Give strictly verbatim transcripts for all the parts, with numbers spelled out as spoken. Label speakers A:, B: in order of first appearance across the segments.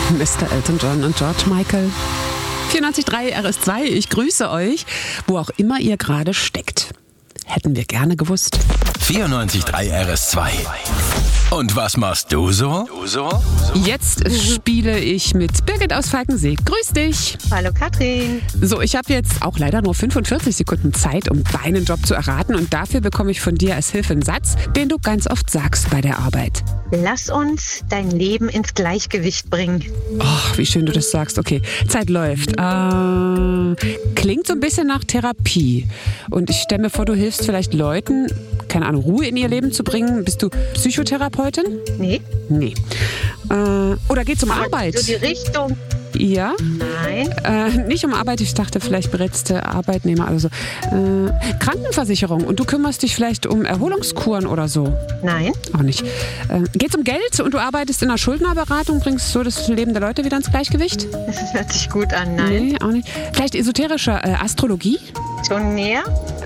A: Mister Elton John und George Michael. vierundneunzig Komma drei R S zwei, ich grüße euch, wo auch immer ihr gerade steckt. Hätten wir gerne gewusst.
B: vierundneunzig Komma drei R S zwei. Und was machst du so? Du so?
A: Jetzt spiele ich mit Birgit aus Falkensee. Grüß dich.
C: Hallo Katrin.
A: So, ich habe jetzt auch leider nur fünfundvierzig Sekunden Zeit, um deinen Job zu erraten. Und dafür bekomme ich von dir als Hilfe einen Satz, den du ganz oft sagst bei der Arbeit.
C: Lass uns dein Leben ins Gleichgewicht bringen.
A: Oh, wie schön du das sagst. Okay, Zeit läuft. Äh, klingt so ein bisschen nach Therapie. Und ich stelle mir vor, du hilfst vielleicht Leuten, keine Ahnung, Ruhe in ihr Leben zu bringen. Bist du Psychotherapeutin?
C: Nee.
A: Nee. Äh, oder geht's um
C: Aber
A: Arbeit?
C: So die Richtung.
A: Ja?
C: Nein.
A: Äh, nicht um Arbeit, ich dachte vielleicht berätste Arbeitnehmer, also äh, Krankenversicherung. Und du kümmerst dich vielleicht um Erholungskuren oder so?
C: Nein.
A: Auch nicht. Äh, geht's um Geld und du arbeitest in einer Schuldnerberatung, bringst so das Leben der Leute wieder ins Gleichgewicht?
C: Das hört sich gut an. Nein.
A: Nee, auch nicht. Vielleicht esoterische äh, Astrologie?
C: Schon näher?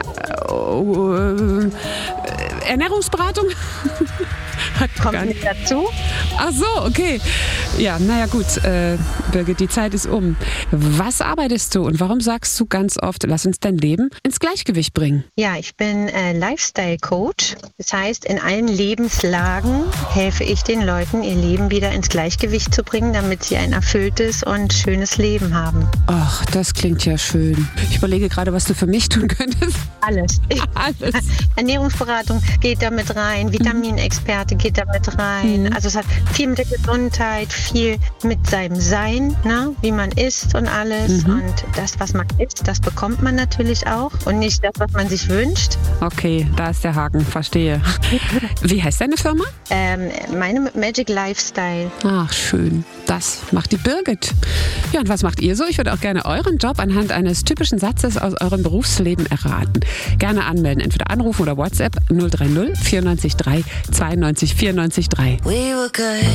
A: Oh, äh, Ernährungsberatung?
C: Kommt nicht dazu?
A: Ach so, okay. Ja, naja gut, äh, Birgit, die Zeit ist um. Was arbeitest du und warum sagst du ganz oft, lass uns dein Leben ins Gleichgewicht bringen?
C: Ja, ich bin äh, Lifestyle-Coach. Das heißt, in allen Lebenslagen helfe ich den Leuten, ihr Leben wieder ins Gleichgewicht zu bringen, damit sie ein erfülltes und schönes Leben haben.
A: Ach, das klingt ja schön. Ich überlege gerade, was du für mich tun könntest.
C: Alles.
A: Alles.
C: Ernährungsberatung geht damit rein, Vitaminexperte geht damit rein.
A: Mhm.
C: Also es hat viel mit der Gesundheit, viel mit seinem Sein, ne? Wie man isst und alles.
A: Mhm.
C: Und das, was man isst, das bekommt man natürlich auch und nicht das, was man sich wünscht.
A: Okay, da ist der Haken, verstehe. Wie heißt deine Firma?
C: Ähm, meine Magic Lifestyle.
A: Ach, schön. Das macht die Birgit. Ja, und was macht ihr so? Ich würde auch gerne euren Job anhand eines typischen Satzes aus eurem Berufsleben erraten. Gerne anmelden, entweder anrufen oder WhatsApp null drei null vierundneunzig drei zweiundneunzig vierundneunzig drei.
D: We were good.